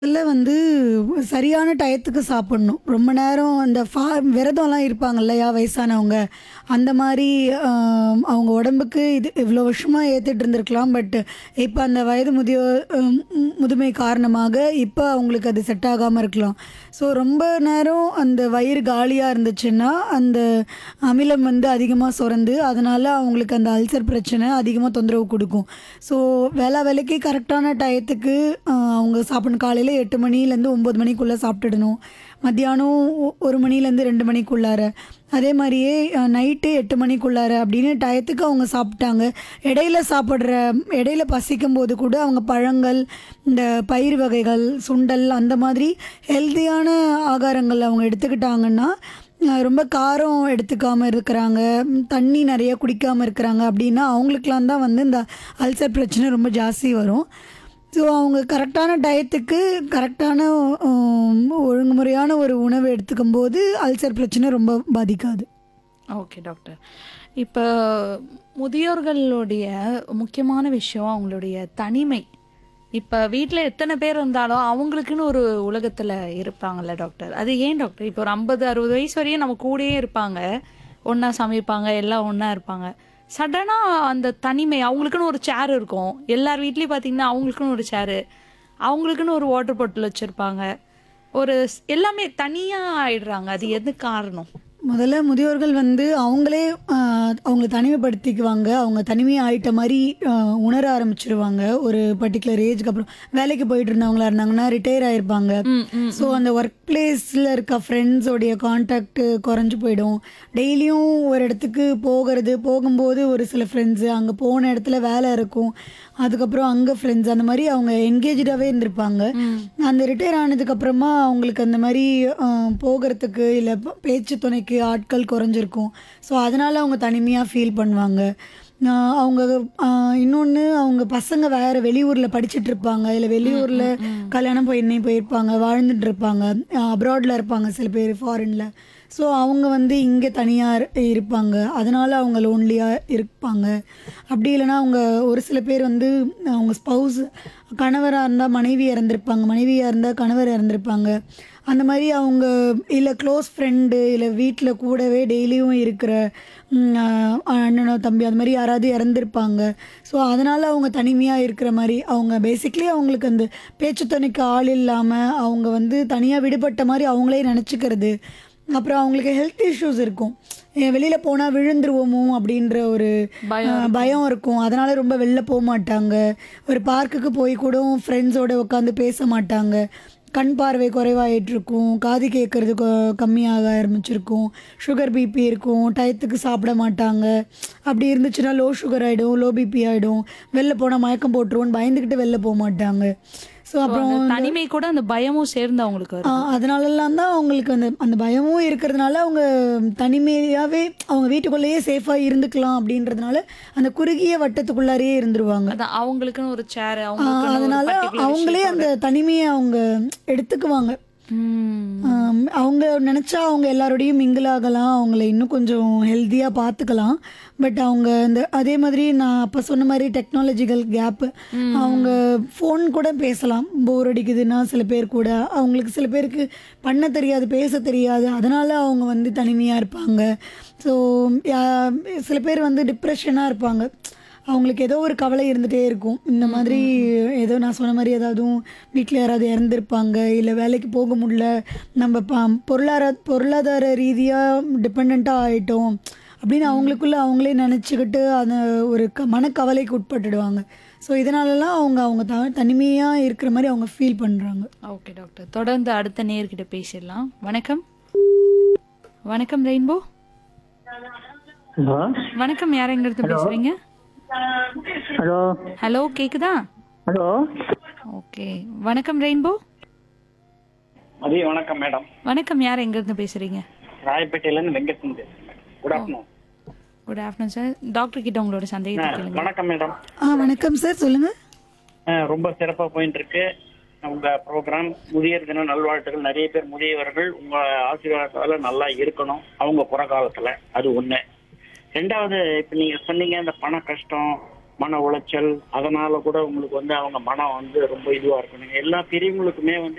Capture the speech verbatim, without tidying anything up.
முதல்ல வந்து சரியான டயத்துக்கு சாப்பிடணும். ரொம்ப நேரம் அந்த ஃபா விரதம்லாம் இருப்பாங்க இல்லையா வயசானவங்க. அந்த மாரி அ அவங்க உடம்புக்கு இது இவ்வளோ வருஷமா ஏத்துட்டு இருந்திருக்கலாம். பட் இப்ப அந்த வயது முதியோர் ம் முதுமை காரணமாக இப்ப அவங்களுக்கு அது செட் ஆகாம இருக்கலாம். ஸோ ரொம்ப நேரம் அந்த வயிறு காலியா இருந்துச்சுன்னா, அந்த அமிலம் வந்து அதிகமா சுரந்து, அதனால அவங்களுக்கு அந்த அல்சர் பிரச்சனை அதிகமா தொந்தரவு குடுக்கும். ஸோ வேளா வேலைக்கு கரெக்டான டயத்துக்கு அ அவங்க சாப்பிடணும். காலையில எட்டு மணிலேருந்து ஒன்பது மணிக்குள்ள சாப்பிட்டுடணும். மத்தியானம் ஒ ஒரு மணிலேருந்து ரெண்டு மணிக்குள்ளார. அதே மாரியே அ நைட்டு எட்டு மணிக்குள்ளார அப்படின்னு டயத்துக்கு அவங்க சாப்பிட்டாங்க. இடையில சாப்பிடுற இடையில பசிக்கும்போது கூட அவங்க பழங்கள், இந்த பயிறு வகைகள், சுண்டல் அந்த மாதிரி ஹெல்தியான ஆகாரங்கள் அவங்க எடுத்துக்கிட்டாங்கன்னா, அ ரொம்ப காரம் எடுத்துக்காம இருக்கிறாங்க, ம், தண்ணி நெறைய குடிக்காம இருக்கிறாங்க அப்படின்னா, அவங்களுக்கெல்லாம் தான் வந்து இந்த அல்சர் பிரச்சனை ரொம்ப ஜாஸ்தி வரும். ஸோ அவங்க கரெக்டான டயத்துக்கு கரெக்டான ம், ஒழுங்குமுறையான ஒரு உணவு எடுத்துக்கும்போது அல்சர் பிரச்சனை ரொம்ப பாதிக்காது. Okay doctor. இப்போ முதியோர்களுடைய முக்கியமான விஷயம் அவங்களுடைய தனிமை. இப்போ வீட்டில் எத்தனை பேர் இருந்தாலும் அவங்களுக்குன்னு ஒரு உலகத்தில் இருப்பாங்கல்ல டாக்டர். அது ஏன் டாக்டர்? இப்போ ஒரு ஐம்பது அறுபது வயசு வரையும் நம்ம கூடயே இருப்பாங்க, ஒன்றா சமைப்பாங்க, எல்லாம் ஒன்றா இருப்பாங்க. சடனாக அந்த தனிமை, அவங்களுக்குன்னு ஒரு சேர் இருக்கும், எல்லார் வீட்லேயும் பார்த்தீங்கன்னா அவங்களுக்குன்னு ஒரு சேரு, அவங்களுக்குன்னு ஒரு வாட்டர் பாட்டில் வச்சுருப்பாங்க, ஒரு ஸ்- எல்லாமே தனியாக ஆயிடுறாங்க. அது எது காரணம்? முதல்ல முதியோர்கள் வந்து அவங்களே அ, அவங்கள தனிமைப்படுத்திக்குவாங்க. அவங்க தனிமையா ஆயிட்ட மாரி அ, உணர ஆரம்பிச்சுருவாங்க. ஒரு பர்ட்டிகுலர் ஏஜ்க்கு அப்புறம். வேலைக்கு போயிட்டு இருந்தவங்களா இருந்தாங்கன்னா ரிட்டயர் ஆயிருப்பாங்க. ம் ம் ஸோ அந்த ஒர்க் பிளேஸில் இருக்க ஃப்ரெண்ட்ஸோடைய கான்டாக்ட் குறைஞ்சு போயிடும். டெய்லியும் ஒரு இடத்துக்கு போகிறது, போகும்போது ஒரு சில ஃப்ரெண்ட்ஸு, அங்கே போன இடத்துல வேலை இருக்கும், அதுக்கப்புறம் அங்கே ஃப்ரெண்ட்ஸ், அந்த மாதிரி அவங்க என்கேஜாகவே இருந்திருப்பாங்க. ம் அந்த ரிட்டையர் ஆனதுக்கப்புறமா அவங்களுக்கு அந்த மாதிரி போகிறதுக்கு இல்லை பேச்சு துணைக்கு ஆட்கள் குறைஞ்சிருக்கும். ஸோ அதனால் அவங்க தனிமையாக ஃபீல் பண்ணுவாங்க. ஆஹ் அவங்க இன்னொன்று, அவங்க பசங்க வேறு வெளியூரில் படிச்சுட்டு இருப்பாங்க, இல்லை வெளியூரில் கல்யாணம் பண்ணி போயிருப்பாங்க, வாழ்ந்துட்டு இருப்பாங்க, அப்ராடில் இருப்பாங்க, சில பேர் ஃபாரினில். ஸோ அவங்க வந்து இங்கே தனியாக இருப்பாங்க, அதனால் அவங்க லோன்லியாக இருப்பாங்க. அப்படி இல்லைன்னா அவங்க ஒரு சில பேர் வந்து அவங்க ஸ்பௌஸ், கணவராக இருந்தால் மனைவி இறந்துருப்பாங்க, மனைவியாக இருந்தால் கணவர் இறந்துருப்பாங்க. அந்த மாதிரி அவங்க இல்லை க்ளோஸ் ஃப்ரெண்டு இல்லை வீட்டில் கூடவே டெய்லியும் இருக்கிற ம், அஹ், அண்ணனோ தம்பி அந்த மாதிரி யாராவது இறந்துருப்பாங்க. ஸோ அதனால் அவங்க தனிமையாக இருக்கிற மாதிரி, அவங்க பேசிக்லி அவங்களுக்கு அந்த பேச்சு துணைக்கு ஆள் இல்லாமல் அவங்க வந்து தனியாக விடுபட்ட மாதிரி அவங்களே நினச்சிக்கிறது. அப்புறம் அவங்களுக்கு ஹெல்த் இஷ்யூஸ் இருக்கும். வெளியில் போனால் விழுந்துருவோமோ அப்படின்ற ஒரு பயம் அஹ், பயம் இருக்கும். அதனால் ரொம்ப வெளில போக மாட்டாங்க. ஒரு பார்க்குக்கு போய் கூட ஃப்ரெண்ட்ஸோடு உட்காந்து பேச மாட்டாங்க. கண் பார்வை குறைவாயிட்டு இருக்கும், காது கேட்கறது கொ கம்மியாக ஆரம்பிச்சிருக்கும், சுகர் பிபி இருக்கும், டயத்துக்கு சாப்பிட மாட்டாங்க. அப்படி இருந்துச்சுன்னா லோ சுகர் ஆகிடும், லோ பிபி ஆகிடும், வெளில போனால் மயக்கம் போட்டுருவோன்னு பயந்துக்கிட்டு வெளில போக மாட்டாங்க. ஸோ So, அப்புறம் அந்த தனிமை கூட அந்த பயமும் சேர்ந்து அவங்களுக்கு ஆ, வரும். அதனாலலாம் தான் அவங்களுக்கு அந்த அந்த பயமும் இருக்கிறதுனால அவங்க தனிமையாகவே அவங்க வீட்டுக்குள்ளேயே சேஃபாக இருந்துக்கலாம் அப்படின்றதுனால அந்த குறுகிய வட்டத்துக்குள்ளாரையே இருந்துருவாங்க. அதான் அவங்களுக்குன்னு ஒரு சேர், ஆ, அவங்களுக்குன்னு ஒரு அதனால பர்டிகுலர் அவங்களே அந்த விஷயத்தோட. தனிமையை அவங்க எடுத்துக்குவாங்க. ம் ஆம், அவங்க நினச்சா அவங்க எல்லாரோடையும் மிங்கிள் ஆகலாம், அவங்கள இன்னும் கொஞ்சம் ஹெல்த்தியாக பார்த்துக்கலாம். பட் அவங்க இந்த அதே மாதிரி நான் அப்போ சொன்ன மாதிரி டெக்னாலஜிக்கல் கேப்பு, அவங்க ஃபோன் கூட பேசலாம். போர் அடிக்குதுன்னா சில பேர் கூட, அவங்களுக்கு சில பேருக்கு பண்ண தெரியாது, பேச தெரியாது, அதனால் அவங்க வந்து தனிமையாக இருப்பாங்க. ஸோ சில பேர் வந்து டிப்ரெஷனாக இருப்பாங்க. அவங்களுக்கு ஏதோ ஒரு கவலை இருந்துகிட்டே இருக்கும். இந்த மாதிரி ஏதோ நான் சொன்ன மாதிரி ஏதாவது வீட்டில் யாராவது இறந்துருப்பாங்க, இல்லை வேலைக்கு போக முடியல, நம்ம ப பொருளாதார பொருளாதார ரீதியாக டிபெண்ட்டாக ஆகிட்டோம் அப்படின்னு அவங்களுக்குள்ள அவங்களே நினச்சிக்கிட்டு அந்த ஒரு க மனக்கவலைக்கு உட்பட்டுடுவாங்க. ஸோ இதனாலலாம் அவங்க அவங்க த தனிமையாக இருக்கிற மாதிரி அவங்க ஃபீல் பண்ணுறாங்க. ஓகே டாக்டர், தொடர்ந்து அடுத்த நேர்கிட்ட பேசிடலாம். வணக்கம். வணக்கம் ரெயின்போ. ஹலோ வணக்கம், யார் எங்க இருந்து பேசுறீங்க? ஹலோ ஹலோ, கேக்குதா? ஹலோ ஓகே, வணக்கம் ரெயின்போ. மதிய வணக்கம் மேடம். வணக்கம், யார் எங்க இருந்து பேசுறீங்க? ராயப்பேட்டையிலேருந்து வெங்கட்சன் பேசுறேன். Good afternoon. Good afternoon sir. Doctor கிட்ட உங்களோட சந்தேகத்தை கேளுங்க. வணக்கம் மேடம். ஆ, வணக்கம் சார், சொல்லுங்கள். அஹ், ரொம்ப சிறப்பாக போயிட்டு இருக்கு உங்க ப்ரோக்ராம். முதியோர் தின நல்வாழ்த்துக்கள். நிறைய பேர் முதியவர்கள் உங்க ஆசீர்வாதத்தால நல்லா இருக்கணும் அவங்க புற காலத்துல. அது ஒண்ணு. ரெண்டாவது, இப்ப நீங்க சொன்னீங்க இந்த பண கஷ்டம், மன உளைச்சல், அதனால கூட உங்களுக்கு வந்து அவங்க மனம் வந்து ரொம்ப இதுவா இருக்கணும். எல்லா பெரியவங்களுக்குமே வந்து